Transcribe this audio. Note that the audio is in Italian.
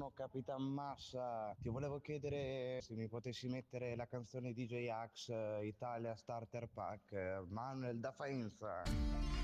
buongiorno Capitan Massa, ti volevo chiedere se mi potessi mettere la canzone DJ Axe Italia Starter Pack, Manuel da Faenza.